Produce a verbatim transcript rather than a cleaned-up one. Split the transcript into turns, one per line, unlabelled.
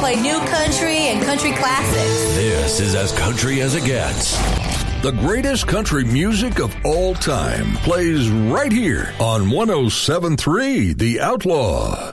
play new country and country classics.
This is as country as it gets. The greatest country music of all time plays right here on one oh seven point three The Outlaw.